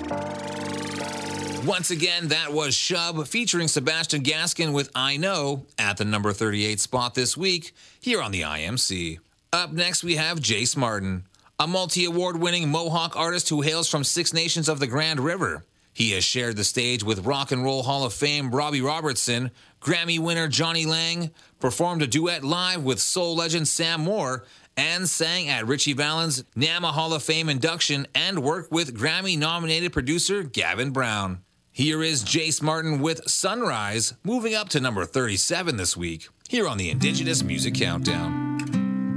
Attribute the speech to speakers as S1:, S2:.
S1: Once again, that was Shub featuring Sebastian Gaskin with I Know at the number 38 spot this week here on the IMC. Up next, we have Jace Martin, a multi-award winning Mohawk artist who hails from Six Nations of the Grand River. He has shared the stage with Rock and Roll Hall of Fame Robbie Robertson, Grammy winner Johnny Lang, performed a duet live with soul legend Sam Moore, and sang at Ritchie Valens' NAMA Hall of Fame induction and worked with Grammy-nominated producer Gavin Brown. Here is Jace Martin with Sunrise, moving up to number 37 this week, here on the Indigenous Music Countdown.